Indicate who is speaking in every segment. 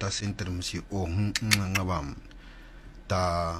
Speaker 1: data center msi o ngabam ta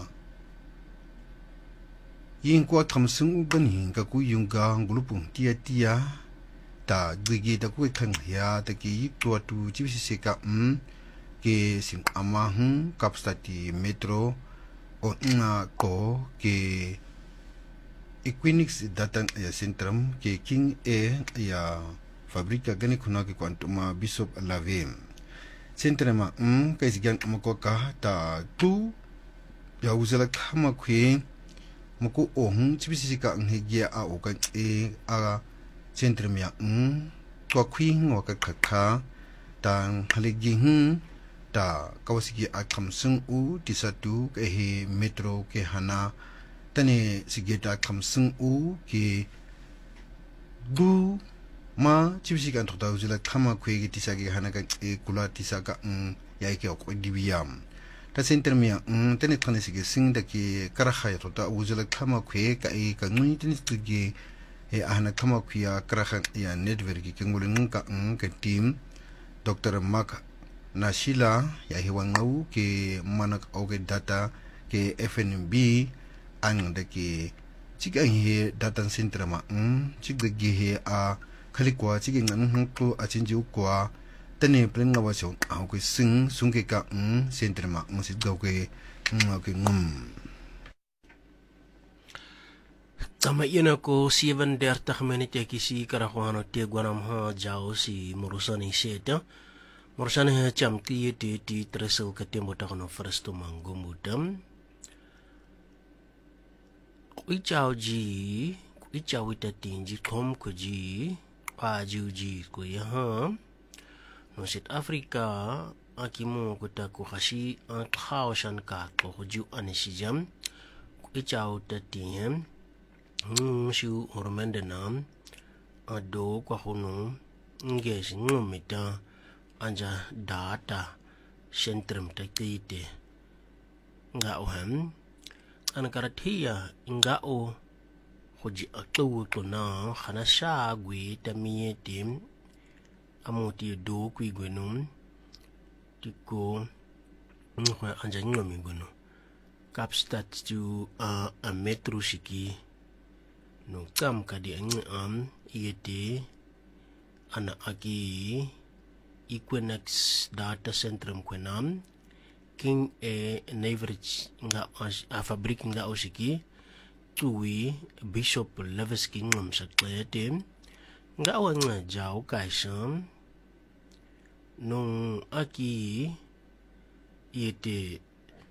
Speaker 1: yin kwa thamsung ban hin ka ku yung ka ngulupung tia ta gigi ta ku khang ya ta ki to tu chi si ka ke sim ama kapstati metro o nga ko ke Equinix data centrum ke king ya fabrika gani kuna ke kwantuma bishop lave centrema ka isgan amakoka ta tu ya uzala kama kwe moko chibisi ka ngegia a o ka a centrum ya to kwi ngo ka kha ta halegi ta kawasigi a kamsung u tisatu ke he metro ke hana tane sigeta kamsung u ke du ma chibisi ka thota uzala kama kwe ke tisagi hana ka kula tisaka ya ke ko dibiam ta center mia tane tane sige sing da ki karakha thota uzala kama kwe ka ka ngui tane sige e ahana kama kwiya karakha ya network ke nguleng ka team Dr. Mark Nashila ya hiwangau ke manak oge data ke FNB ang da ke chigang he data center ma chigge he a khalikwa chigeng an ko a chinju kwa tane prenga wa so a ko sungke ka center ma si go ke
Speaker 2: Tama ina ko 37 minute kisi karakhwano te gwanam ha jao si morusani seta morusani ha chamti ti tresel katembo ta kono first mangumudam kui chao ita tinji kom ko ji a ji ko ya ha no South Africa akimo ko ta ko khashi an khawshan ka ko ju anisijam kui chao ta tim shu hormende nam ado kwa hono nges ngomita anja data centrum takite nga oham anakaratia nga o hoji atu to na khana sha gwi tamiete amoti do kwi gwenum tiko ngwa anja ngomi gwenum kapstat tu a metro shiki no kam kadi iete ana aki Equinix data centrum kwenam king average nga a fabrik nga osiki tuwi bishop leveski ngam saklete nga nga jaw kaisam nung aki iete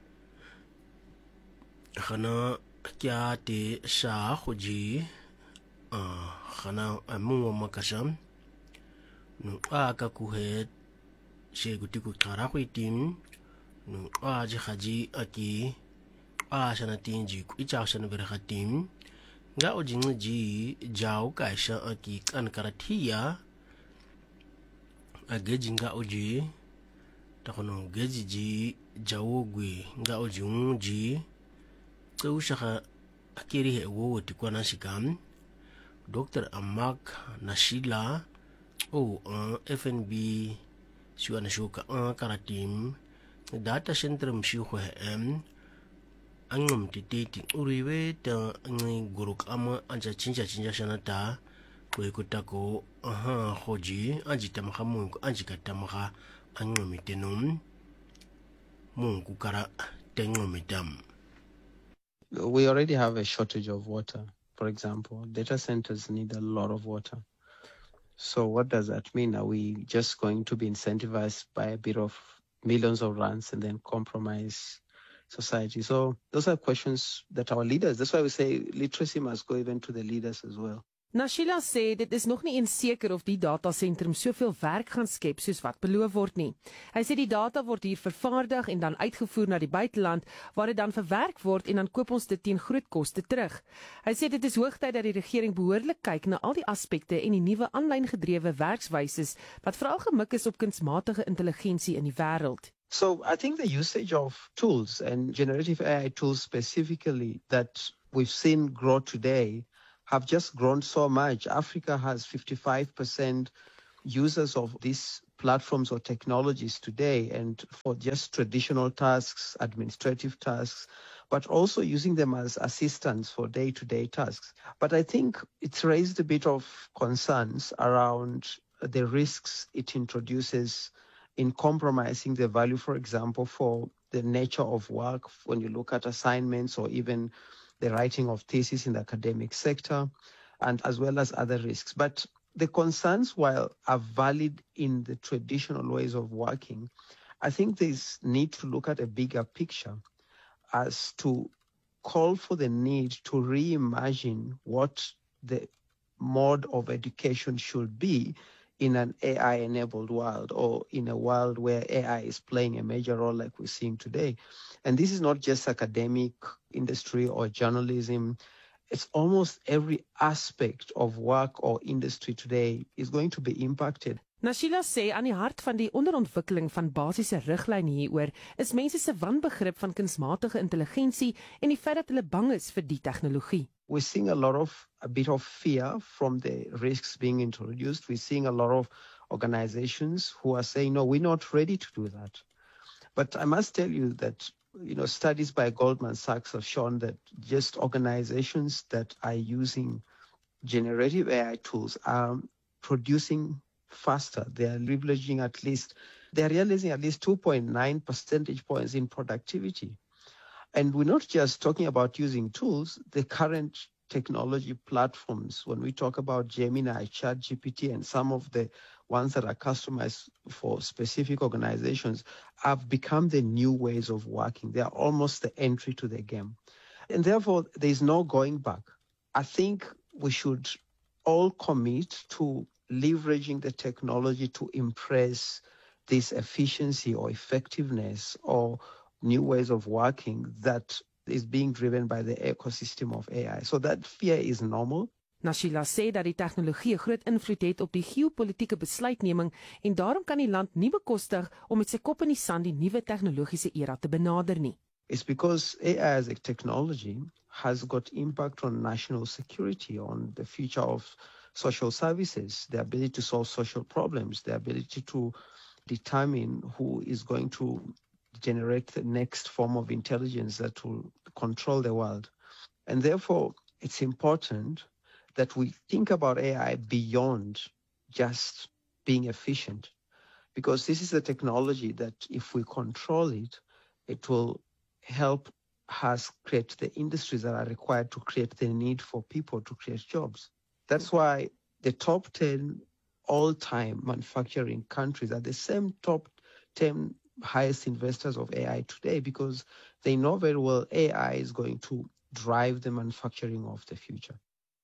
Speaker 2: khana kya te sa khuji khana amu makasam no aka kuhet she guti ku khara khitim no aji khaji aki sana tinji ku icha sana ber khatim nga ojing ji jaw kaisha aki kan karathia ageji nga oji takono geji ji jawogwe nga ojung ji so shaka akiri he wo ti kwana shikam Dr. Mark Nashila FNB shuana shuka karatim data centrum shu ho angam tititi uriwe ta ngi guruk ama anja chinja shanata ko ikutako hoji anji tamha mungu anji katamha angam tenum mungu kara tengomitam.
Speaker 3: We already have a shortage of water. For example, data centers need a lot of water. So what does that mean? Are we just going to be incentivized by a bit of millions of rands and then compromise society? So those are questions that our leaders, that's why we say literacy must go even to the leaders as well.
Speaker 4: Nashila sê dit is nog nie eens seker of die datasentrum soveel werk gaan skep soos wat beloof word nie. Hy sê die data word hier vervaardig en dan uitgevoer na die buiteland waar dit dan verwerk word en dan koop ons dit teen groot koste terug. Hy sê dit is hoogtyd dat die regering behoorlik kyk na al die aspekte en die nuwe aanlyn gedrewe werkswyses wat veral gemik is op kunsmatige intelligensie in die wêreld.
Speaker 3: So I think the usage of tools and generative AI tools specifically that we've seen grow today have just grown so much. Africa has 55% users of these platforms or technologies today and for just traditional tasks, administrative tasks, but also using them as assistants for day-to-day tasks. But I think it's raised a bit of concerns around the risks it introduces in compromising the value, for example, for the nature of work when you look at assignments or even the writing of thesis in the academic sector, and as well as other risks. But the concerns, while are valid in the traditional ways of working, I think there's need to look at a bigger picture as to call for the need to reimagine what the mode of education should be in an AI-enabled world, or in a world where AI is playing a major role like we're seeing today. And this is not just academic industry or journalism. It's almost every aspect of work or industry today is going to be impacted.
Speaker 4: Nashila sê aan die hart van die onderontwikkeling van basiese riglyne hieroor is mense se wanbegrip van kunsmatige intelligensie en die feit dat hulle bang is vir die tegnologie.
Speaker 3: We're seeing a bit of fear from the risks being introduced. We're seeing a lot of organizations who are saying, no, we're not ready to do that. But I must tell you that, studies by Goldman Sachs have shown that just organizations that are using generative AI tools are producing faster. They are realizing at least 2.9 percentage points in productivity. And we're not just talking about using tools. The current technology platforms, when we talk about Gemini, ChatGPT, and some of the ones that are customized for specific organizations, have become the new ways of working. They are almost the entry to the game. And therefore, there's no going back. I think we should all commit to leveraging the technology to impress this efficiency or effectiveness or new ways of working that is being driven by the ecosystem of AI. So that fear is normal.
Speaker 4: Nashila sê dat die tegnologie 'n groot invloed het op die geopolitiese besluitneming en daarom kan die land nie bekostig om met sy kop in die sand die nuwe tegnologiese era te benader nie.
Speaker 3: It's because AI as a technology has got impact on national security, on the future of social services, the ability to solve social problems, the ability to determine who is going to generate the next form of intelligence that will control the world. And therefore, it's important that we think about AI beyond just being efficient, because this is a technology that if we control it, it will help us create the industries that are required to create the need for people to create jobs. That's why the top 10 all-time manufacturing countries are the same top 10 highest investors of AI today, because they know very well AI is going to drive the manufacturing of the future.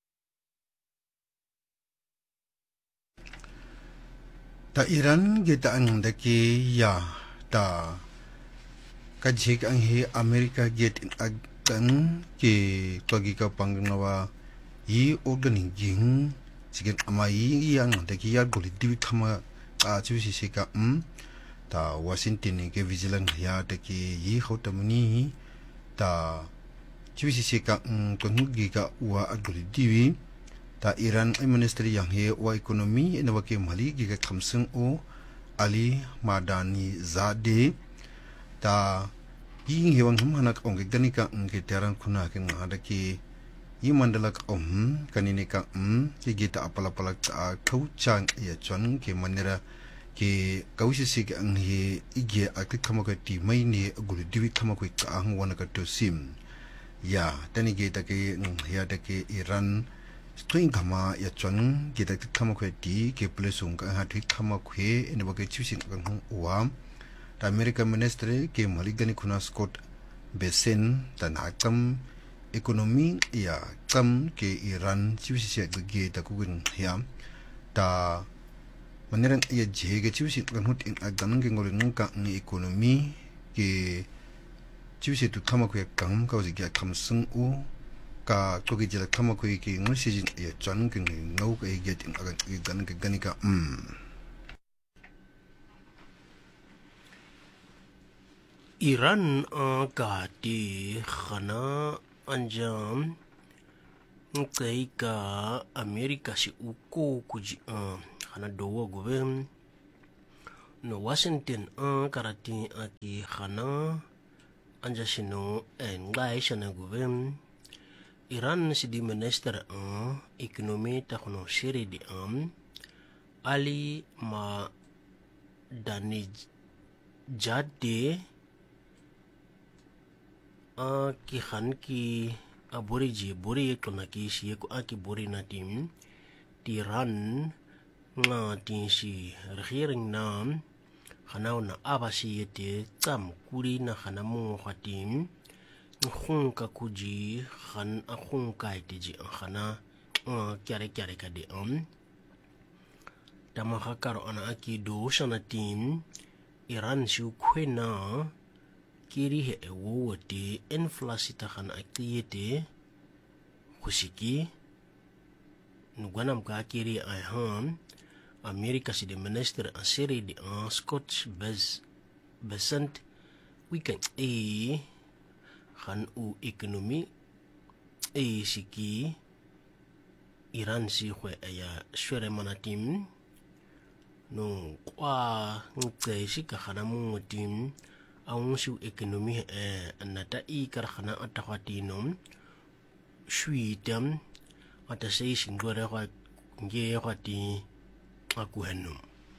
Speaker 1: Ta Iran kita ang daki ya ta kajik ang he Amerika get in agdan ke pagi ka pangnawa yi organizing sigen amai yang daki ya goli diwi kama chusi seka ta Washington ke vigilant ya daki yi hotamuni ta chusi seka tongi ka wa goli diwi ta Iran ay ministry yang he wa ekonomi ina wake mali giga kamsung o Ali Madani Zade ta ying he wang hanak ong ganika ke teran kuna ke ngada ke yi mandalak kanine ka gita apala ta kauchang ya chon ke manera ke kausi ke ang he ige akik kamaka ti mai ne gulu diwi kamako ka ang wana ka to sim ya tani gita ke ya ta ke Iran String kama ya chon kita kama kwe di ke plesung ka hati kama kwe ene bage chusing kang uam ta American Ministry ke maligani kuna Scott Bessent ta nakam ekonomi ya kam ke Iran chusi se ge ta kugun ya ta maneran ya jege chusi kang hut in agdan ke ngol ngka ni ekonomi ke chusi tu kama kwe kang ka usi ga kam sung u ka togi jela kama ko iki ngol sijin ya chan ke ngau ka get in aga gan ke ganika
Speaker 2: Iran ka di khana anjam ngai ka Amerika si uko kuji khana dowa goben no Washington karati aki khana anja sino ngai shana guvem Iran si di minister ekonomi ta khono shiri di Ali ma dani jade ki khan ki abori ji bori ekona ki shi ko aki bori na tim Iran nga tin si regering nam khanaw na abasi yete tsam kuri na khanamu khatim khung ka kuji khan akhung ka ite ji khana kyare kyare ka de tama karo ana aki do shana tim Iran shu kwena kiri he wote inflasi ta khana akiyete khushiki nuganam ka kiri Amerika si de minister asiri di Scotch Besant weekend khan u ekonomi siki Iran si khwe ya shwere manatim no kwa ngtse si ka khana mu tim aung shu ekonomi anata kar khana atakhatinom shwitem ata sei singore kwa nge khati akuhenum.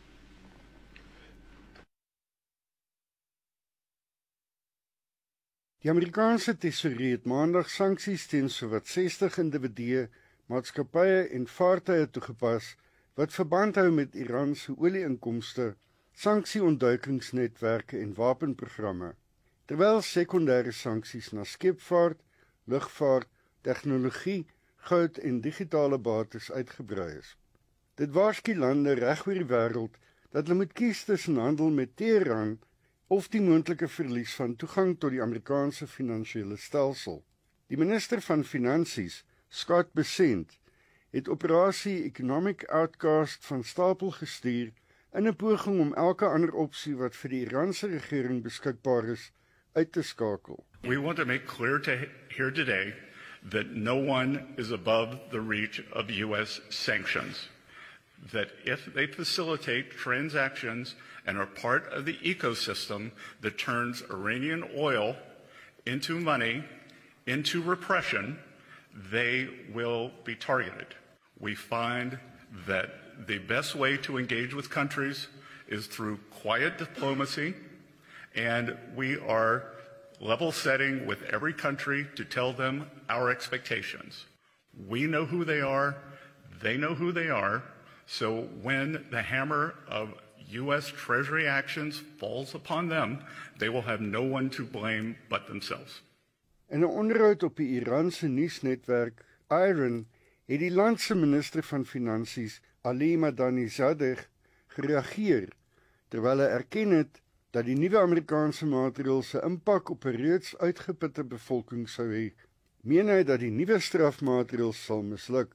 Speaker 1: Die Amerikaanse tesourier het maandag sanksies teen sowat 60 individue, maatskappye en vaartuie toegepas wat verband hou met Iran se olie-inkomste, sanksieontduikingsnetwerke en wapenprogramme, terwyl sekondêre sanksies na skepvaart, lugvaart, tegnologie, goud en digitale bates uitgebrei is. Dit waarsku lande reg oor die wêreld dat hulle moet kies tussen handel met Teheran of die moontlike verlies van toegang tot die Amerikaanse finansiële stelsel. Die minister van Finansies, Scott Bessent, het operasie Economic Outcast van stapel gestuur in 'n poging om elke ander opsie wat vir die Iranse regering beskikbaar is, uit te skakel.
Speaker 5: We want to make clear here today that no one is above the reach of U.S. sanctions. That if they facilitate transactions and are part of the ecosystem that turns Iranian oil into money, into repression, they will be targeted. We find that the best way to engage with countries is through quiet diplomacy, and we are level setting with every country to tell them our expectations. We know who they are, they know who they are, so when the hammer of U.S. Treasury actions falls upon them, they will have no one to blame but themselves.
Speaker 1: In 'n onderhoud op die Iranse nuusnetwerk IRIN het die land se minister van Finansies, Ali Madanizadeh, gereageer, terwyl hy erken het dat die nuwe Amerikaanse maatreëls se impak op 'n reeds uitgeputte bevolking sou hê. Meen hy dat die nuwe strafmaatreëls sal misluk.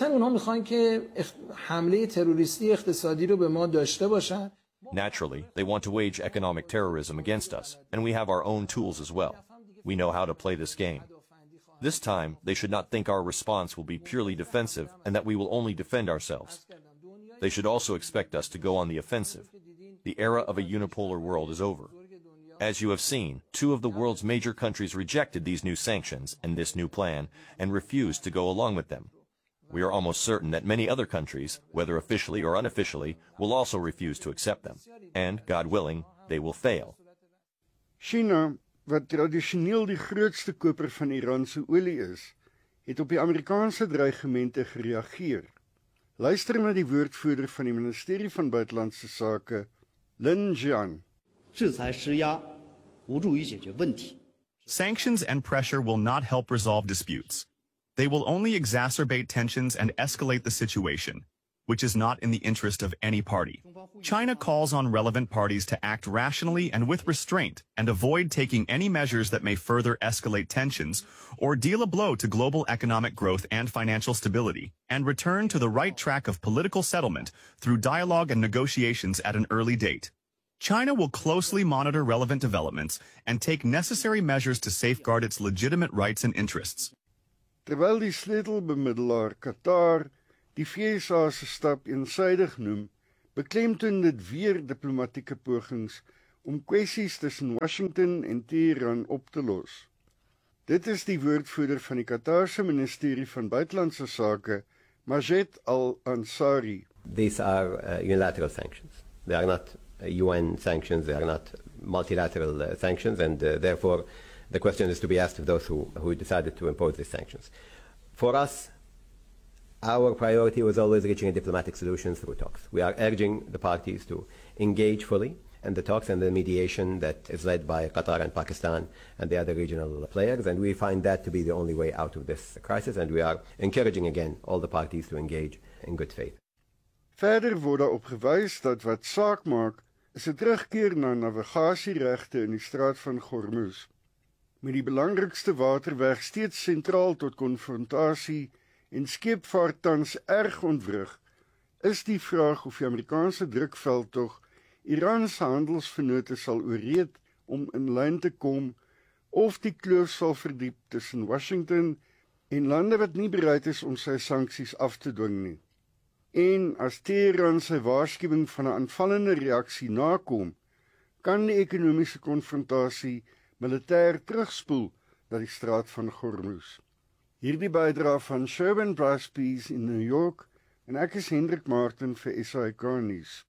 Speaker 6: Naturally, they want to wage economic terrorism against us, and we have our own tools as well. We know how to play this game. This time, they should not think our response will be purely defensive and that we will only defend ourselves. They should also expect us to go on the offensive. The era of a unipolar world is over. As you have seen, 2 of the world's major countries rejected these new sanctions and this new plan and refused to go along with them. We are almost certain that many other countries, whether officially or unofficially, will also refuse to accept them. And, God willing, they will fail.
Speaker 1: China, wat tradisioneel die grootste koper van Iran se olie is, het op die Amerikaanse dreigemente gereageer. Luister na die woordvoerder van die Ministerie van Buitelandse Sake, Lin Jian.
Speaker 7: Sanctions and pressure will not help resolve disputes. They will only exacerbate tensions and escalate the situation, which is not in the interest of any party. China calls on relevant parties to act rationally and with restraint and avoid taking any measures that may further escalate tensions or deal a blow to global economic growth and financial stability, and return to the right track of political settlement through dialogue and negotiations at an early date. China will closely monitor relevant developments and take necessary measures to safeguard its legitimate rights and interests.
Speaker 1: Terwyl die sleutelbemiddelaar Qatar die VSA se stap eensydig noem,
Speaker 8: beklemtoon dit weer diplomatieke pogings om kwessies tussen Washington en Teheran op te los. Dit is die woordvoerder van die Qatarse ministerie van Buitelandse Sake, Majed Al-Ansari.
Speaker 9: These are unilateral sanctions. They are not UN sanctions, they are not multilateral sanctions, and therefore the question is to be asked of those who decided to impose these sanctions. For us, our priority was always reaching a diplomatic solution through talks. We are urging the parties to engage fully in the talks and the mediation that is led by Qatar and Pakistan and the other regional players, and we find that to be the only way out of this crisis, and we are encouraging again all the parties to engage in good faith.
Speaker 8: Verder word daarop gewys dat wat saak maak is 'n terugkeer na navigasieregte in die Straat van Hormuz. Met die belangrikste waterweg steeds sentraal tot konfrontasie en skeepvaart tans erg ontwrig, is die vraag of die Amerikaanse drukveldtog Iran se handelsvennote sal ooreed om in lyn te kom of die kloof sal verdiep tussen Washington en lande wat nie bereid is om sy sanksies af te dwing nie. En as Teheran sy waarskuwing van 'n aanvallende reaksie nakom, kan die ekonomiese konfrontasie militêr terugspoel na die Straat van Hormuz. Hierdie bydrae van Sherwin Bryce in New York en ek is Hendrik Martin vir SAK nuus.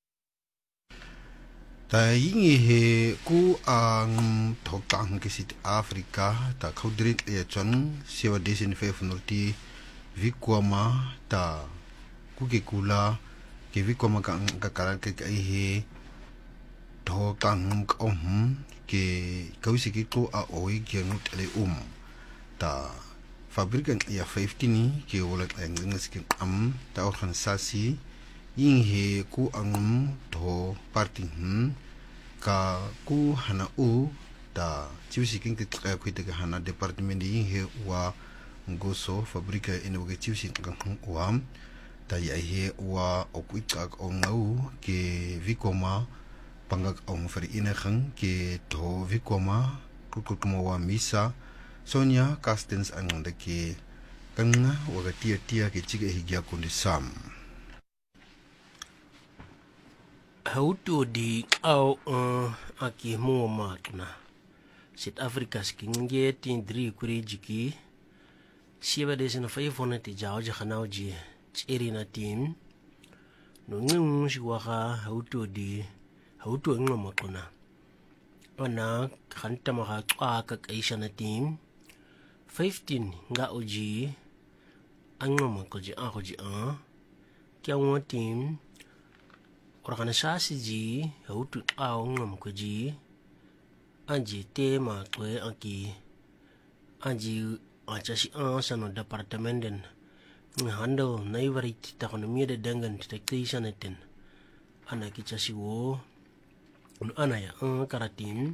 Speaker 1: Ta yingi he ku ang thokang ke sit Afrika ta khodrit e chon sewa desin fe funurti vikwama ta ku ke kula ke vikwama ka karan ke ai he thokang ke kausi ke ko a oi ke nut le ta fabrikan ya 15 ke wala ang skin ta organisasi yin he ku ang tho party ka ku hana ta chiusi king te ka ku te hana department yin he wa ngoso fabrika ene wa chiusi ka wa ta ya he wa okuika ngau ke vikoma pangak ong fer ingang ke tho vikoma ku wa misa Sonia Castens ang de ke kanga wa tia ke chiga higya kundisam.
Speaker 2: Hautu di au aki mo matna South Africa skinge tindri kuri jiki siwa desina fai fona ti jao jahanau ji chiri na tim no ngum shiwaka hautu ngoma ona khanta ma ka kaisha na tim 15 nga oji angoma ko ji kya mo tim organisasi ji hautu ngom ko ji anji tema kwe aki anji achashi sano departamenten handle naivarit ta kono mi de dangan taxation eten ana kichasi wo ana ya karatin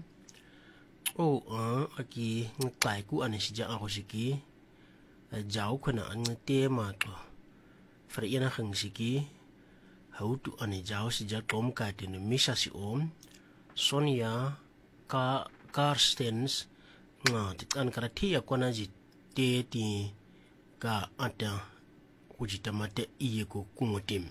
Speaker 2: aki ngai ku ane sija ako siki jao kana an tema to frena khang siki hautu ane jao sija tom ka tin misa si Sonia Carstens tikan karatia kwana ji ti ka ata kujitamate iye ko kungotim.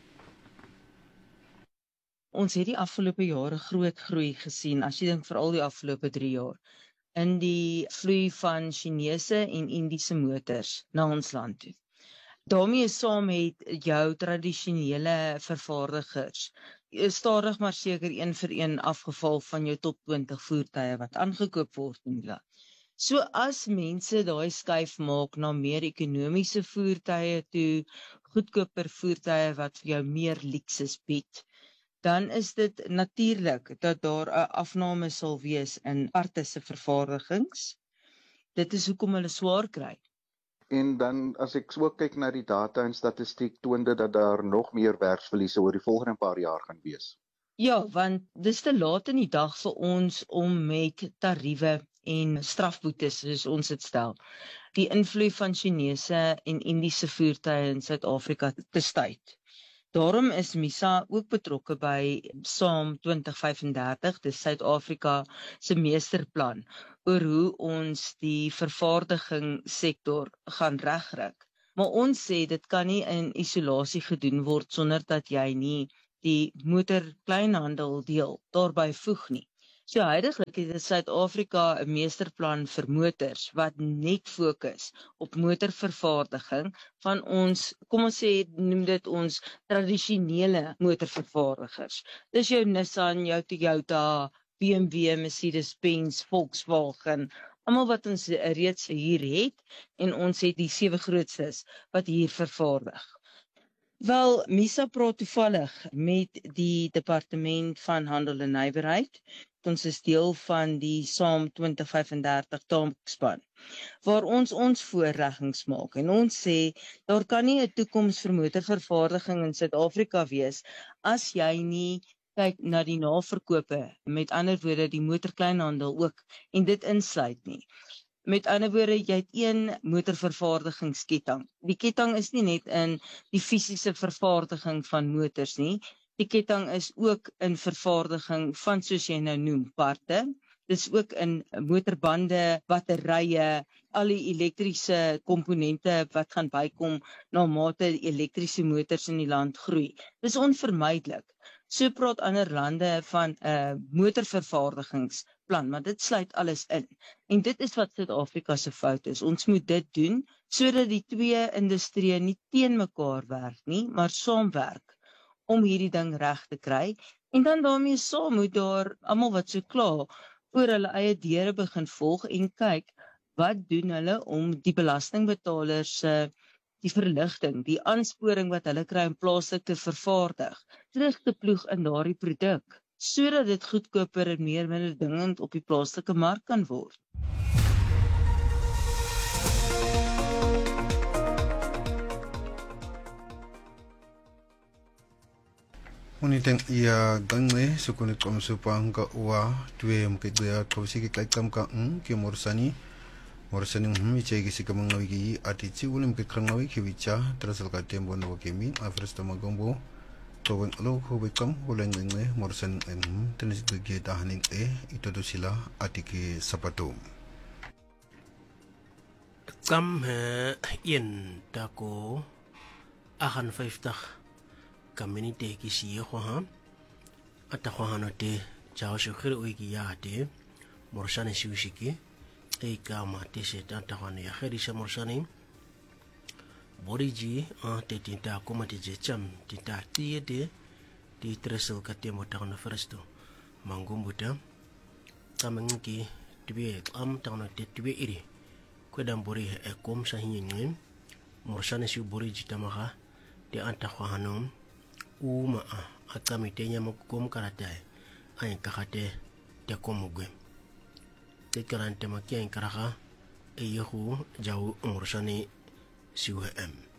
Speaker 10: Ons het die afgelope jare groot groei gesien, as jy dink veral die afgelope 3 jaar, in die vloei van Chinese en Indiese motors na ons land toe. Daarmee saam het jou tradisionele vervaardigers stadig maar seker een vir een afgeval van jou top 20 voertuie wat aangekoop word in die land. So as mense daai skuif maak na meer ekonomiese voertuie toe, goedkoper voertuie wat vir jou meer luksus bied, dan is dit natuurlik dat daar 'n afname sal wees in aparte se vervaardigings. Dit is hoekom hulle swaar kry.
Speaker 11: En dan as ek ook kyk na die data en statistiek toon dit dat daar nog meer werksverliese oor die volgende paar jaar gaan wees.
Speaker 10: Ja, want dis te laat in die dag vir ons om met tariewe en strafboetes soos ons dit stel, die invloed van Chinese en Indiese voertuie in Suid-Afrika te stuit. Daarom is MISA ook betrokke by SAAM 2035, dis Suid-Afrika se meesterplan, oor hoe ons die vervaardigingssektor gaan regryk. Maar ons sê dit kan nie in isolasie gedoen word sonder dat jy nie die motorkleinhandel deel daarbey voeg nie. So huidiglik het Suid-Afrika 'n meesterplan vir motors wat net fokus op motorvervaardiging van ons, kom ons sê, noem dit ons tradisionele motorvervaardigers. Dis jou Nissan, jou Toyota, BMW, Mercedes-Benz, Volkswagen, almal wat ons reeds hier het, en ons het die 7 grootstes wat hier vervaardig. Wel, MISA praat toevallig met die Departement van Handel en Nywerheid. Ons is deel van die SAAM 2035 taakspan, waar ons voorleggings maak. En ons sê, daar kan nie 'n toekoms vir motorvervaardiging in Suid-Afrika wees, as jy nie kyk na die naverkope, met ander woorde die motorkleinhandel ook, en dit insluit nie. Met ander woorde, jy het een motorvervaardigingsketting. Die ketting is nie net in die fisiese vervaardiging van motors nie, die ketting is ook in vervaardiging van, soos jy nou noem, parte. Dit is ook in motorbande, batterye, al die elektriese komponente wat gaan bykom na mate die elektriese motors in die land groei. Dit is onvermydelik. So praat ander lande van 'n motorvervaardigingsplan, maar dit sluit alles in. En dit is wat Suid-Afrika se fout is. Ons moet dit doen sodat die twee industrieë nie teen mekaar werk nie, maar saamwerk om hierdie ding reg te kry. En dan daarmee saam moet daar almal wat so kla oor hulle eie deure begin volg en kyk wat doen hulle om die belastingbetalers die verligting, die aansporing wat hulle kry om plaaslik te vervaardig, terug te ploeg in daardie produk, sodat dit goedkoper en meer mededingend op die plaaslike mark kan word.
Speaker 1: Uniteng ia gangle sukuni komsupa ka uwa tue mkidya tawsiki kaikam ka ke morsani chegi sikamangawi ki atichi ulim ke krangawi ki wicha trasal ka tembo no kemi afresta magombo tawang lo ko bekam ulengle morsan tenis ge tahanin ito sila atike sapato
Speaker 2: kam yen tako ahan 50 community ki siye ko ha ata ko hanote chao shukir uiki ya te morsane siwishiki kama tese tanta ko ya kharisha morsane boriji te tinta ko mate je cham tinta tie de di tresel katemo ta na fresto mangumbuta tamangi tibie am ta na te tibie iri ko dam bori e kom sa hinyin morsane si boriji tamaha de anta ko hanom uma akamitenya mokom karatai ay kakate te komugwe te karante makia en karaha e yehu jau morsane siwe